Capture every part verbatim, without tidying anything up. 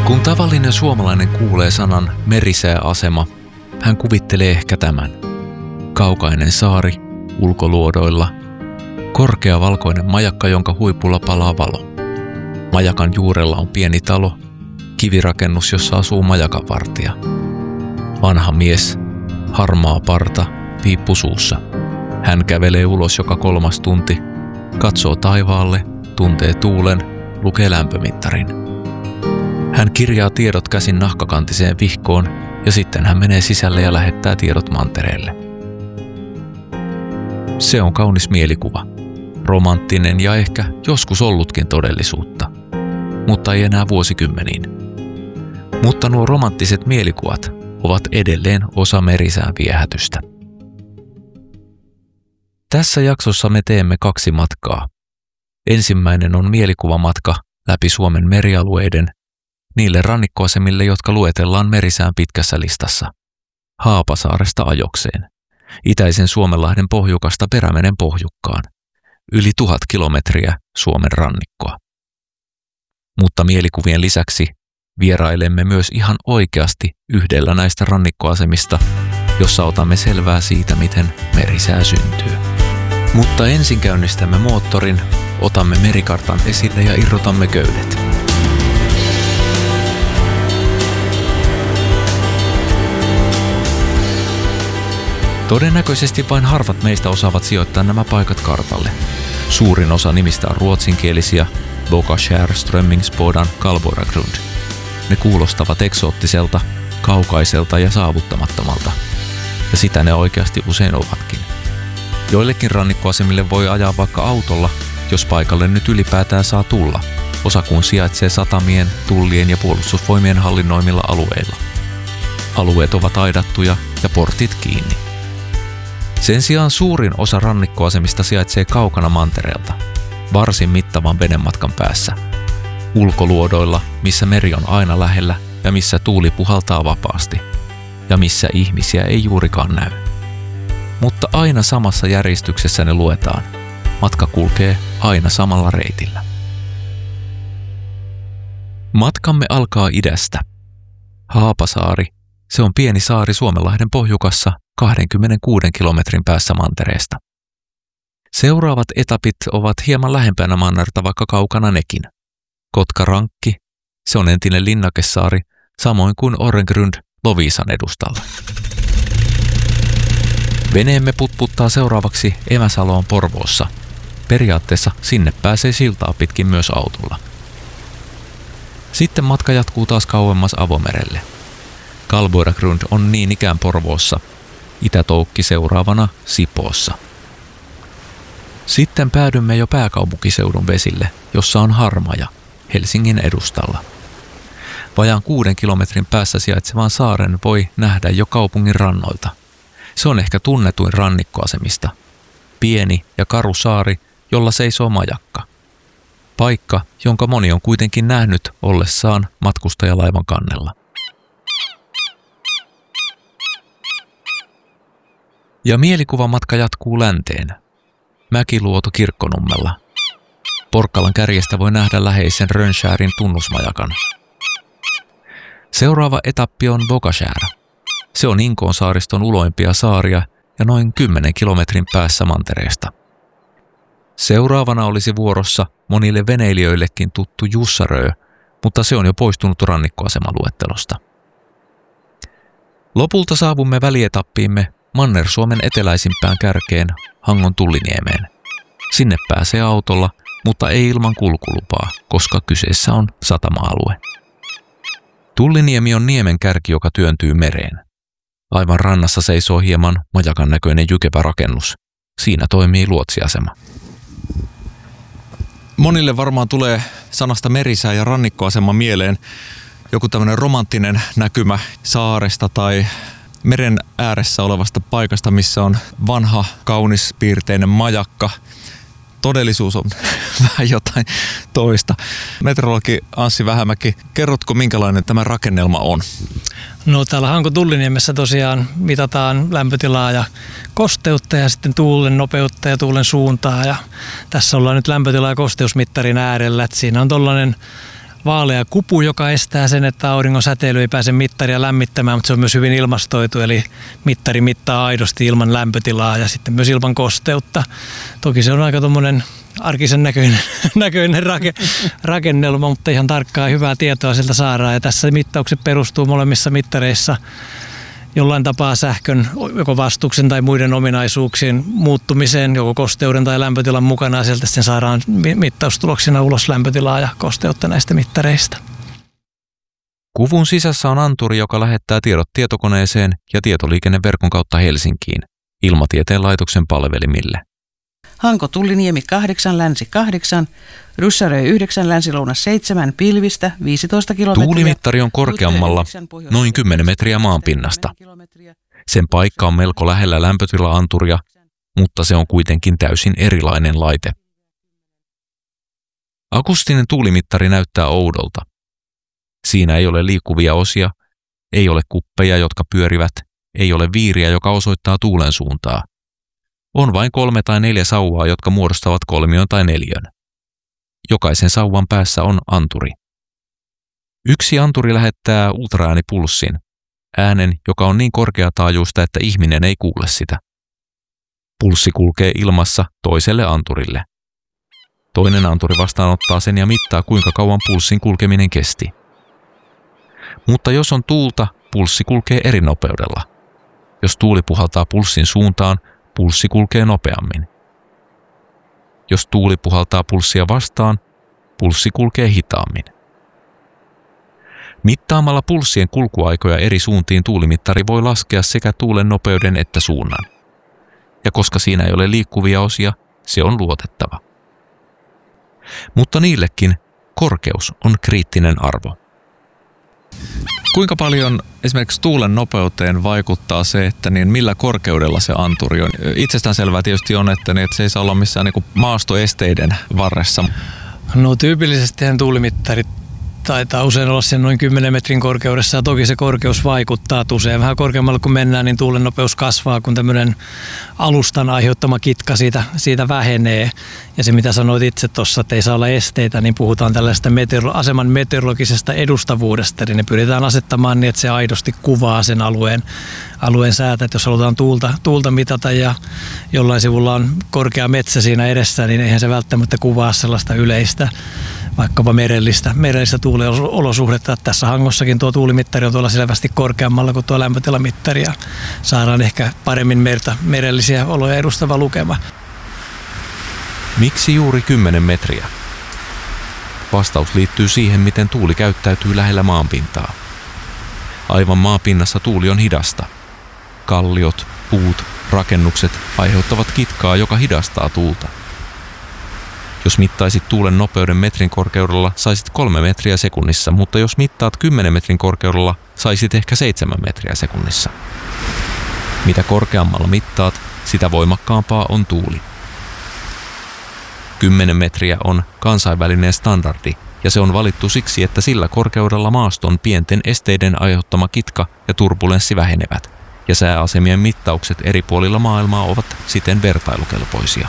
Kun tavallinen suomalainen kuulee sanan merisääasema, hän kuvittelee ehkä tämän. Kaukainen saari, ulkoluodoilla, korkea valkoinen majakka, jonka huipulla palaa valo. Majakan juurella on pieni talo, kivirakennus, jossa asuu majakanvartija. Vanha mies, harmaa parta, piippu suussa. Hän kävelee ulos joka kolmas tunti, katsoo taivaalle, tuntee tuulen, lukee lämpömittarin. Hän kirjaa tiedot käsin nahkakantiseen vihkoon ja sitten hän menee sisälle ja lähettää tiedot mantereelle. Se on kaunis mielikuva, romanttinen ja ehkä joskus ollutkin todellisuutta, mutta ei enää vuosikymmeniin. Mutta nuo romanttiset mielikuvat ovat edelleen osa merisään viehätystä. Tässä jaksossa me teemme kaksi matkaa. Ensimmäinen on mielikuvamatka läpi Suomen merialueiden, niille rannikkoasemille, jotka luetellaan merisään pitkässä listassa. Haapasaaresta Ajokseen, itäisen Suomenlahden pohjukasta Perämeren pohjukkaan, yli tuhat kilometriä Suomen rannikkoa. Mutta mielikuvien lisäksi vierailemme myös ihan oikeasti yhdellä näistä rannikkoasemista, jossa otamme selvää siitä, miten merisää syntyy. Mutta ensin käynnistämme moottorin, otamme merikartan esille ja irrotamme köydet. Todennäköisesti vain harvat meistä osaavat sijoittaa nämä paikat kartalle. Suurin osa nimistä on ruotsinkielisiä, Bockskär, Strömmingsbodan, Karlborgsgrund. Ne kuulostavat eksoottiselta, kaukaiselta ja saavuttamattomalta. Ja sitä ne oikeasti usein ovatkin. Joillekin rannikkoasemille voi ajaa vaikka autolla, jos paikalle nyt ylipäätään saa tulla. Osa kun sijaitsee satamien, tullien ja puolustusvoimien hallinnoimilla alueilla. Alueet ovat aidattuja ja portit kiinni. Sen sijaan suurin osa rannikkoasemista sijaitsee kaukana mantereelta, varsin mittavan venematkan päässä. Ulkoluodoilla, missä meri on aina lähellä ja missä tuuli puhaltaa vapaasti. Ja missä ihmisiä ei juurikaan näy. Mutta aina samassa järjestyksessä ne luetaan. Matka kulkee aina samalla reitillä. Matkamme alkaa idästä. Haapasaari, se on pieni saari Suomenlahden pohjukassa kaksikymmentäkuusi kilometrin päässä mantereesta. Seuraavat etapit ovat hieman lähempänä mannerta, vaikka kaukana nekin. Kotkarankki, se on entinen linnakesaari, samoin kuin Orrengrund Loviisan edustalla. Veneemme putputtaa seuraavaksi Emäsaloon Porvoossa. Periaatteessa sinne pääsee siltaa pitkin myös autolla. Sitten matka jatkuu taas kauemmas avomerelle. Karlborgsgrund on niin ikään Porvoossa, Itätoukki seuraavana Sipoossa. Sitten päädymme jo pääkaupunkiseudun vesille, jossa on Harmaja, Helsingin edustalla. Vajaan kuuden kilometrin päässä sijaitsevan saaren voi nähdä jo kaupungin rannoilta. Se on ehkä tunnetuin rannikkoasemista. Pieni ja karu saari, jolla seisoo majakka. Paikka, jonka moni on kuitenkin nähnyt ollessaan matkustajalaivan kannella. Ja mielikuvamatka jatkuu länteen. Mäkiluoto Kirkkonummella. Porkkalan kärjestä voi nähdä läheisen Rönnskärin tunnusmajakan. Seuraava etappi on Bockskär. Se on Inkoon saariston uloimpia saaria ja noin kymmenen kilometrin päässä mantereesta. Seuraavana olisi vuorossa monille veneilijöillekin tuttu Jussarö, mutta se on jo poistunut rannikkoasemaluettelosta. Lopulta saavumme välietappiimme Manner-Suomen eteläisimpään kärkeen Hangon Tulliniemeen. Sinne pääsee autolla, mutta ei ilman kulkulupaa, koska kyseessä on satama-alue. Tulliniemi on niemen kärki, joka työntyy mereen. Aivan rannassa seisoo hieman majakan näköinen jykevä rakennus. Siinä toimii luotsiasema. Monille varmaan tulee sanasta merisää ja rannikkoasema mieleen joku tämmöinen romanttinen näkymä saaresta tai meren ääressä olevasta paikasta, missä on vanha, kaunis, piirteinen majakka. Todellisuus on vähän jotain toista. Meteorologi Anssi Vähämäki, kerrotko minkälainen tämä rakennelma on? No täällä Hanko Tulliniemessä tosiaan mitataan lämpötilaa ja kosteutta ja sitten tuulen nopeutta ja tuulen suuntaa. Ja tässä ollaan nyt lämpötila- ja kosteusmittarin äärellä. Että siinä on tollainen vaalea kupu, joka estää sen, että auringon säteily ei pääse mittaria lämmittämään, mutta se on myös hyvin ilmastoitu, eli mittari mittaa aidosti ilman lämpötilaa ja sitten myös ilman kosteutta. Toki se on aika tuommoinen arkisen näköinen, näköinen rake, rakennelma, mutta ihan tarkkaa ja hyvää tietoa sieltä saadaan. Ja tässä mittaukset perustuu molemmissa mittareissa jollain tapaa sähkön joko vastuksen tai muiden ominaisuuksien muuttumiseen, joko kosteuden tai lämpötilan mukana, ja sieltä sitten saadaan mittaustuloksena ulos lämpötilaa ja kosteutta näistä mittareista. Kuvun sisässä on anturi, joka lähettää tiedot tietokoneeseen ja tietoliikenneverkon kautta Helsinkiin, Ilmatieteen laitoksen palvelimille. Hanko Tulliniemi kahdeksan, Länsi kahdeksan, Ryssärö yhdeksän, Länsi-Lounas seitsemän, pilvistä viisitoista kilometriä. Tuulimittari on korkeammalla noin kymmenen metriä maanpinnasta. Sen paikka on melko lähellä lämpötila-anturia, mutta se on kuitenkin täysin erilainen laite. Akustinen tuulimittari näyttää oudolta. Siinä ei ole liikkuvia osia, ei ole kuppeja, jotka pyörivät, ei ole viiriä, joka osoittaa tuulen suuntaa. On vain kolme tai neljä sauvaa, jotka muodostavat kolmion tai neljön. Jokaisen sauvan päässä on anturi. Yksi anturi lähettää ultraäänipulssin, äänen, joka on niin korkeataajuista, että ihminen ei kuule sitä. Pulssi kulkee ilmassa toiselle anturille. Toinen anturi vastaanottaa sen ja mittaa, kuinka kauan pulssin kulkeminen kesti. Mutta jos on tuulta, pulssi kulkee eri nopeudella. Jos tuuli puhaltaa pulssin suuntaan, pulssi kulkee nopeammin. Jos tuuli puhaltaa pulssia vastaan, pulssi kulkee hitaammin. Mittaamalla pulssien kulkuaikoja eri suuntiin tuulimittari voi laskea sekä tuulen nopeuden että suunnan. Ja koska siinä ei ole liikkuvia osia, se on luotettava. Mutta niillekin korkeus on kriittinen arvo. Kuinka paljon esimerkiksi tuulen nopeuteen vaikuttaa se, että niin millä korkeudella se anturi on? Itsestäänselvää tietysti on, että, niin, että se ei saa olla missään niin kuin maastoesteiden varressa. No tyypillisestihän tuulimittarit taitaa usein olla sen noin kymmenen metrin korkeudessa, ja toki se korkeus vaikuttaa usein. Vähän korkeammalla kun mennään, niin tuulen nopeus kasvaa, kun tämmöinen alustan aiheuttama kitka siitä, siitä vähenee. Ja se mitä sanoit itse tuossa, että ei saa olla esteitä, niin puhutaan tällaista meteoro- aseman meteorologisesta edustavuudesta. Eli ne pyritään asettamaan niin, että se aidosti kuvaa sen alueen, alueen säätä. Että jos halutaan tuulta, tuulta mitata ja jollain sivulla on korkea metsä siinä edessä, niin eihän se välttämättä kuvaa sellaista yleistä, vaikkapa merellistä, merellistä tuuliolosuhdetta. Tässä Hangossakin tuo tuulimittari on tuolla selvästi korkeammalla kuin tuo lämpötilamittari ja saadaan ehkä paremmin merta, merellisiä oloja edustava lukema. Miksi juuri kymmenen metriä? Vastaus liittyy siihen, miten tuuli käyttäytyy lähellä maanpintaa. Aivan maapinnassa tuuli on hidasta. Kalliot, puut, rakennukset aiheuttavat kitkaa, joka hidastaa tuulta. Jos mittaisit tuulen nopeuden metrin korkeudella, saisit kolme metriä sekunnissa, mutta jos mittaat kymmenen metrin korkeudella, saisit ehkä seitsemän metriä sekunnissa. Mitä korkeammalla mittaat, sitä voimakkaampaa on tuuli. kymmenen metriä on kansainvälinen standardi, ja se on valittu siksi, että sillä korkeudella maaston pienten esteiden aiheuttama kitka ja turbulenssi vähenevät, ja sääasemien mittaukset eri puolilla maailmaa ovat siten vertailukelpoisia.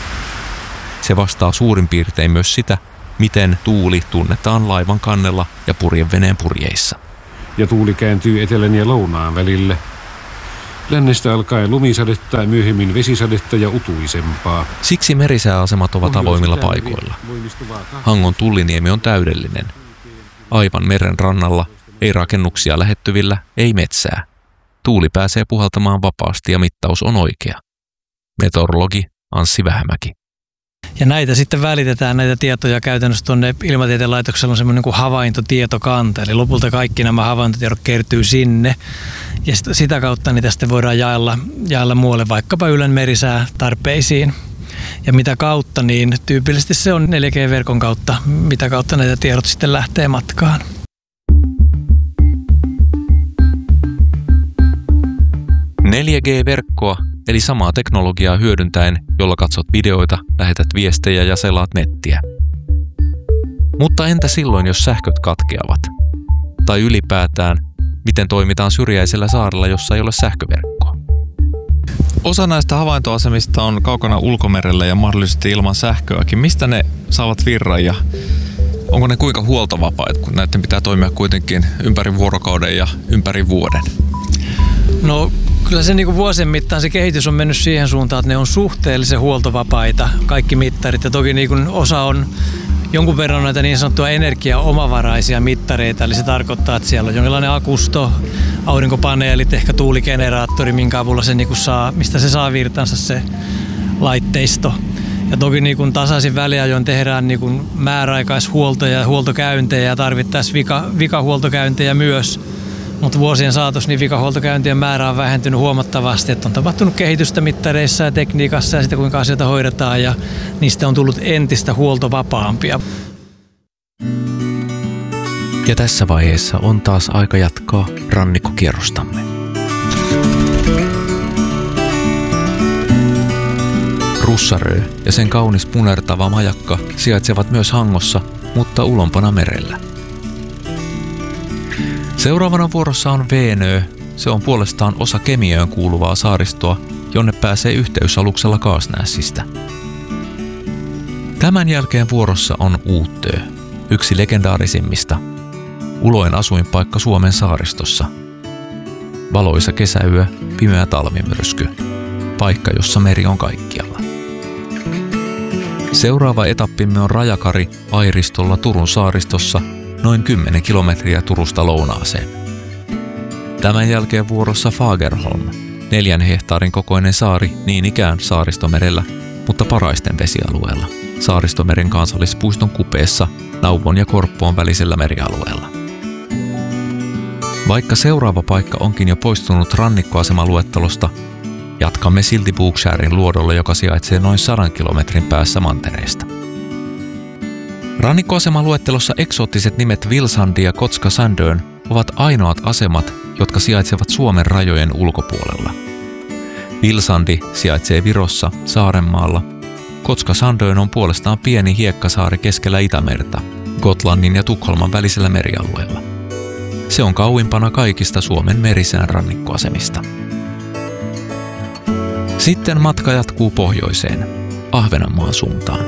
Se vastaa suurin piirtein myös sitä, miten tuuli tunnetaan laivan kannella ja purjeveneen purjeissa. Ja tuuli kääntyy etelän ja lounaan välille. Lännestä alkaen lumisadetta ja myöhemmin vesisadetta ja utuisempaa. Siksi merisääasemat ovat avoimilla paikoilla. Hangon Tulliniemi on täydellinen. Aivan meren rannalla, ei rakennuksia lähettyvillä, ei metsää. Tuuli pääsee puhaltamaan vapaasti ja mittaus on oikea. Meteorologi Anssi Vähämäki. Ja näitä sitten välitetään näitä tietoja käytännössä tuonne Ilmatieteen laitoksella on semmoinen kuin havaintotietokanta. Eli lopulta kaikki nämä havaintotiedot kertyy sinne. Ja sitä kautta niitä sitten voidaan jaella, jaella muualle vaikkapa Ylen merisää tarpeisiin. Ja mitä kautta, niin tyypillisesti se on neljä G-verkon kautta, mitä kautta näitä tiedot sitten lähtee matkaan. neljä G-verkkoa, eli samaa teknologiaa hyödyntäen, jolla katsot videoita, lähetät viestejä ja selaat nettiä. Mutta entä silloin, jos sähköt katkeavat? Tai ylipäätään, miten toimitaan syrjäisellä saarella, jossa ei ole sähköverkkoa? Osa näistä havaintoasemista on kaukana ulkomerellä ja mahdollisesti ilman sähköäkin. Mistä ne saavat virran ja Onko ne kuinka huoltovapaita, kun näiden pitää toimia kuitenkin ympäri vuorokauden ja ympäri vuoden? No kyllä se niinku vuosien mittaan se kehitys on mennyt siihen suuntaan, että ne on suhteellisen huoltovapaita, kaikki mittarit. Ja toki niinku osa on jonkun verran näitä niin sanottuja energiaomavaraisia mittareita, eli se tarkoittaa, että siellä on jonkinlainen akusto, aurinkopaneelit, ehkä tuuligeneraattori, minkä avulla se niinku saa, mistä se saa virtansa se laitteisto. Ja toki niinku tasaisin väliajoin tehdään niinku määräaikaishuoltoja ja huoltokäyntejä ja tarvittaisiin vika, vikahuoltokäyntejä myös. Mutta vuosien saatossa niin vikahuoltokäyntien määrä on vähentynyt huomattavasti, että on tapahtunut kehitystä mittareissa ja tekniikassa ja sitä kuinka asioita hoidetaan ja niistä on tullut entistä huoltovapaampia. Ja tässä vaiheessa on taas aika jatkaa rannikkokierrostamme. Russarö ja sen kaunis punertava majakka sijaitsevat myös Hangossa, mutta ulompana merellä. Seuraavana vuorossa on Veenö. Se on puolestaan osa Kemiöön kuuluvaa saaristoa, jonne pääsee yhteysaluksella Kaasnäsistä. Tämän jälkeen vuorossa on Uutö, yksi legendaarisimmista. Uloin asuinpaikka Suomen saaristossa. Valoisa kesäyö, pimeä talvimyrsky. Paikka, jossa meri on kaikkialla. Seuraava etappimme on Rajakari Airistolla Turun saaristossa, noin kymmenen kilometriä Turusta lounaaseen. Tämän jälkeen vuorossa Fagerholm, neljän hehtaarin kokoinen saari niin ikään Saaristomerellä, mutta Paraisten vesialueella, Saaristomeren kansallispuiston kupeessa Nauvon ja Korppoon välisellä merialueella. Vaikka seuraava paikka onkin jo poistunut rannikkoasemaluettelosta, jatkamme silti Bogskärin luodolle, joka sijaitsee noin sadan kilometrin päässä mantereesta. Rannikkoasemaluettelossa eksoottiset nimet Vilsandi ja Kotska-Sandön ovat ainoat asemat, jotka sijaitsevat Suomen rajojen ulkopuolella. Vilsandi sijaitsee Virossa, Saarenmaalla. Kotska-Sandön on puolestaan pieni hiekkasaari keskellä Itämerta, Gotlannin ja Tukholman välisellä merialueella. Se on kauimpana kaikista Suomen merisään rannikkoasemista. Sitten matka jatkuu pohjoiseen, Ahvenanmaan suuntaan.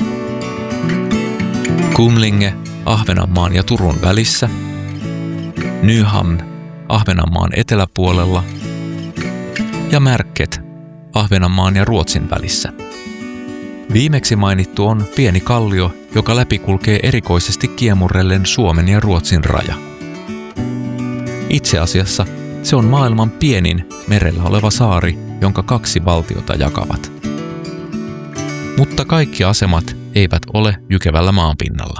Kumlinge Ahvenanmaan ja Turun välissä, Nyhamn Ahvenanmaan eteläpuolella ja Märket Ahvenanmaan ja Ruotsin välissä. Viimeksi mainittu on pieni kallio, joka läpikulkee erikoisesti kiemurrellen Suomen ja Ruotsin raja. Itse asiassa se on maailman pienin merellä oleva saari, jonka kaksi valtiota jakavat. Mutta kaikki asemat eivät ole jykevällä maanpinnalla.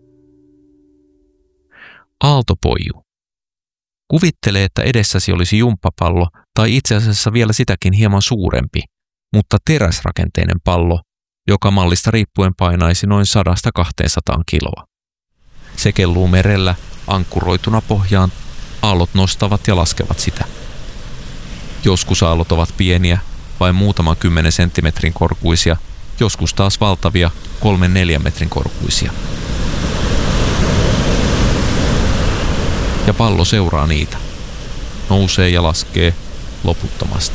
Aaltopoiju. Kuvittele, että edessäsi olisi jumppapallo tai itse asiassa vielä sitäkin hieman suurempi, mutta teräsrakenteinen pallo, joka mallista riippuen painaisi noin sadasta kahteensataan kiloa. Se kelluu merellä ankkuroituna pohjaan, aallot nostavat ja laskevat sitä. Joskus aallot ovat pieniä, vain muutaman kymmenen senttimetrin korkuisia, joskus taas valtavia, kolmen neljän metrin korkuisia. Ja pallo seuraa niitä. Nousee ja laskee loputtomasti.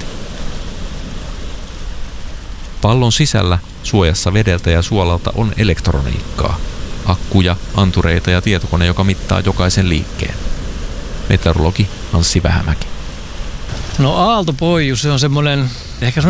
Pallon sisällä, suojassa vedeltä ja suolalta on elektroniikkaa, akkuja, antureita ja tietokone, joka mittaa jokaisen liikkeen. Meteorologi Anssi Vähämäki. No Aaltopoiju, se on semmoinen ehkä